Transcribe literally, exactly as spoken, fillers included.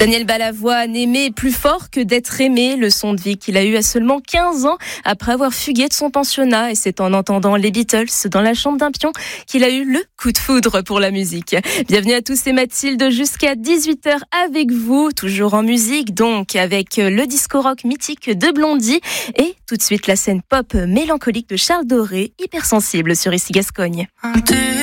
Daniel Balavoine, aimer plus fort que d'être aimé, le son de vie qu'il a eu à seulement quinze ans après avoir fugué de son pensionnat, et c'est en entendant les Beatles dans la chambre d'un pion qu'il a eu le coup de foudre pour la musique. Bienvenue à tous, c'est Mathilde jusqu'à dix-huit heures avec vous, toujours en musique donc, avec le disco rock mythique de Blondie et tout de suite la scène pop mélancolique de Charles Doré, hypersensible sur Ici Gascogne.